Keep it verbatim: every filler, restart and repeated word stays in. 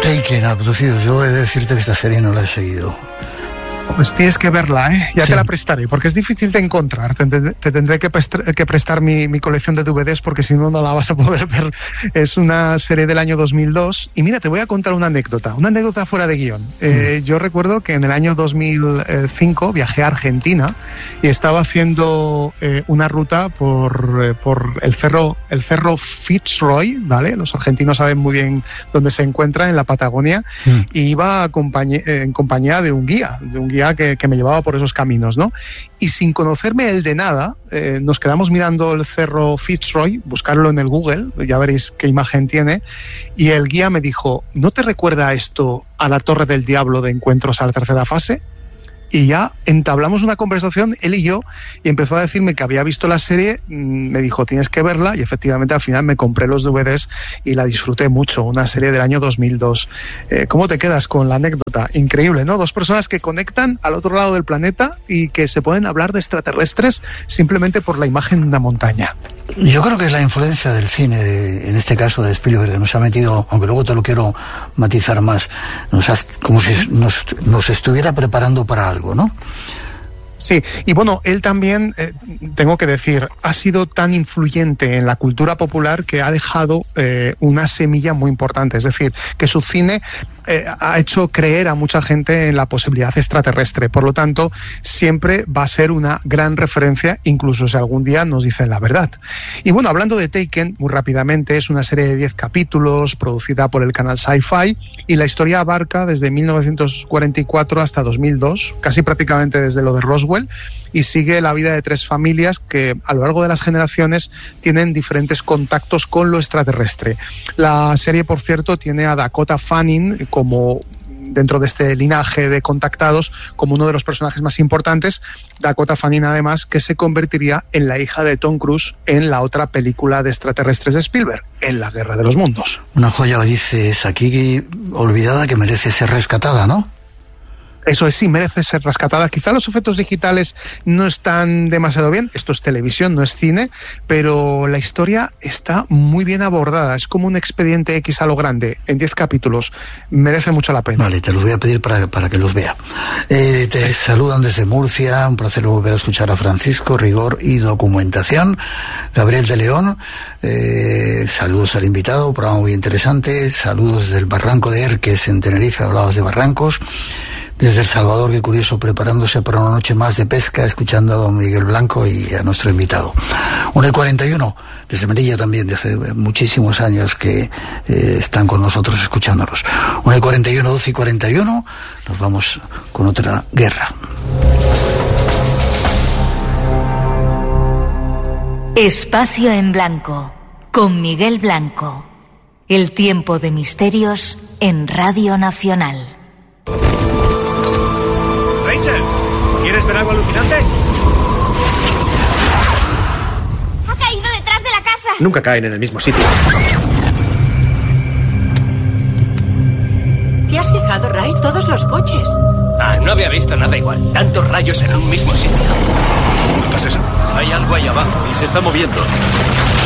Taken, Abducidos. Yo he de decirte que esta serie no la he seguido. Pues tienes que verla, ¿eh? Ya sí. Te la prestaré, porque es difícil de encontrar. Te, te, te tendré que, prestar, que prestar mi, mi colección de D V Ds, porque si no, no la vas a poder ver. Es una serie del año dos mil dos. Y mira, te voy a contar una anécdota, una anécdota fuera de guión. Mm. Eh, yo recuerdo que en el año dos mil cinco viajé a Argentina y estaba haciendo eh, una ruta por, eh, por el cerro, el cerro Fitzroy, ¿vale? Los argentinos saben muy bien dónde se encuentra, en la Patagonia, mm. y iba acompañ- en compañía de un guía, de un guía Que, que me llevaba por esos caminos, ¿no? Y sin conocerme el de nada, eh, nos quedamos mirando el cerro Fitzroy, buscarlo en el Google, ya veréis qué imagen tiene, y el guía me dijo, ¿no te recuerda esto a la Torre del Diablo de Encuentros a la Tercera Fase? Y ya entablamos una conversación, él y yo, y empezó a decirme que había visto la serie, me dijo, tienes que verla, y efectivamente al final me compré los D V Ds y la disfruté mucho, una serie del año dos mil dos. Eh, ¿Cómo te quedas con la anécdota? Increíble, ¿no? Dos personas que conectan al otro lado del planeta y que se pueden hablar de extraterrestres simplemente por la imagen de una montaña. Yo creo que es la influencia del cine, de, en este caso de Spielberg, que nos ha metido, aunque luego te lo quiero matizar más, nos has, como si nos, nos estuviera preparando para algo, ¿no? Sí, y bueno, él también, eh, tengo que decir, ha sido tan influyente en la cultura popular que ha dejado eh, una semilla muy importante. Es decir, que su cine eh, ha hecho creer a mucha gente en la posibilidad extraterrestre. Por lo tanto, siempre va a ser una gran referencia, incluso si algún día nos dicen la verdad. Y bueno, hablando de Taken, muy rápidamente, es una serie de diez capítulos, producida por el canal Sci-Fi, y la historia abarca desde mil novecientos cuarenta y cuatro hasta dos mil dos, casi prácticamente desde lo de Roswell, y sigue la vida de tres familias que a lo largo de las generaciones tienen diferentes contactos con lo extraterrestre. La serie, por cierto, tiene a Dakota Fanning como, dentro de este linaje de contactados, como uno de los personajes más importantes. Dakota Fanning, además, que se convertiría en la hija de Tom Cruise en la otra película de extraterrestres de Spielberg, en La Guerra de los Mundos. Una joya, dices aquí, olvidada, que merece ser rescatada, ¿no? Eso es, sí, merece ser rescatada. Quizá los efectos digitales no están demasiado bien, esto es televisión, no es cine, pero la historia está muy bien abordada, es como un expediente X a lo grande, en diez capítulos, merece mucho la pena. Vale, te los voy a pedir para, para que los vea. Eh, te saludan desde Murcia, un placer volver a escuchar a Francisco, rigor y documentación. Gabriel de León, eh, saludos al invitado, programa muy interesante, saludos desde el Barranco de Erques en Tenerife, hablabas de barrancos. Desde El Salvador, qué curioso, preparándose para una noche más de pesca, escuchando a don Miguel Blanco y a nuestro invitado. una y cuarenta y uno, desde Melilla también, desde muchísimos años que eh, están con nosotros escuchándonos. una y cuarenta y uno, doce y cuarenta y uno, nos vamos con otra guerra. Espacio en Blanco, con Miguel Blanco. El tiempo de misterios en Radio Nacional. ¿Quieres ver algo alucinante? Ha caído detrás de la casa. Nunca caen en el mismo sitio. ¿Te has fijado, Ray? Todos los coches. Ah, no había visto nada igual. Tantos rayos en un mismo sitio. ¿Notas eso? Hay algo ahí abajo y se está moviendo.